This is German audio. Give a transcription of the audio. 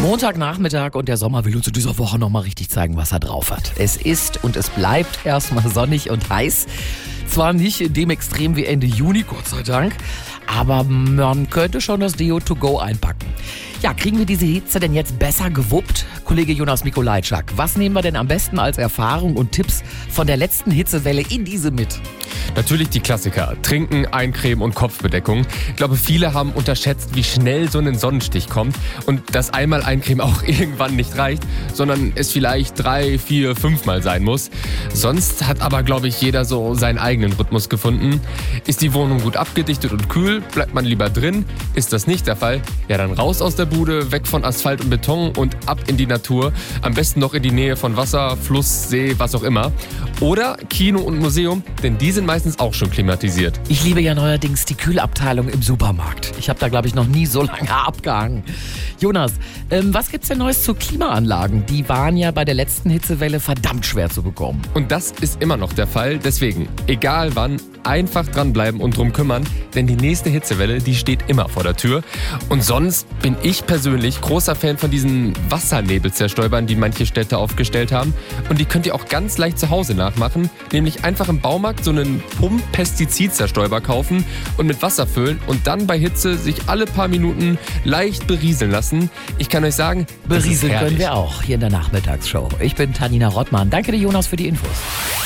Montagnachmittag und der Sommer will uns in dieser Woche nochmal richtig zeigen, was er drauf hat. Es ist und es bleibt erstmal sonnig und heiß. Zwar nicht in dem Extrem wie Ende Juni, Gott sei Dank, aber man könnte schon das Deo to go einpacken. Ja, kriegen wir diese Hitze denn jetzt besser gewuppt? Kollege Jonas Mikolajczak, was nehmen wir denn am besten als Erfahrung und Tipps von der letzten Hitzewelle in diese mit? Natürlich die Klassiker. Trinken, Eincremen und Kopfbedeckung. Ich glaube, viele haben unterschätzt, wie schnell so ein Sonnenstich kommt und dass einmal Eincremen auch irgendwann nicht reicht, sondern es vielleicht 3, 4, 5 Mal sein muss. Sonst hat aber, glaube ich, jeder so seinen eigenen Rhythmus gefunden. Ist die Wohnung gut abgedichtet und kühl, bleibt man lieber drin. Ist das nicht der Fall, ja dann raus aus der Bude, weg von Asphalt und Beton und ab in die Natur. Am besten noch in die Nähe von Wasser, Fluss, See, was auch immer. Oder Kino und Museum, denn die sind meistens auch schon klimatisiert. Ich liebe ja neuerdings die Kühlabteilung im Supermarkt. Ich habe da, glaube ich, noch nie so lange abgehangen. Jonas, was gibt's denn Neues zu Klimaanlagen? Die waren ja bei der letzten Hitzewelle verdammt schwer zu bekommen. Und das ist immer noch der Fall. Deswegen, egal wann, einfach dranbleiben und drum kümmern, denn die nächste Hitzewelle, die steht immer vor der Tür. Und sonst bin ich persönlich großer Fan von diesen Wassernebelzerstäubern, die manche Städte aufgestellt haben. Und die könnt ihr auch ganz leicht zu Hause nachmachen, nämlich einfach im Baumarkt so einen Pump-Pestizidzerstäuber kaufen und mit Wasser füllen und dann bei Hitze sich alle paar Minuten leicht berieseln lassen. Ich kann euch sagen, berieseln können wir auch hier in der Nachmittagsshow. Ich bin Tanina Rottmann. Danke dir, Jonas, für die Infos.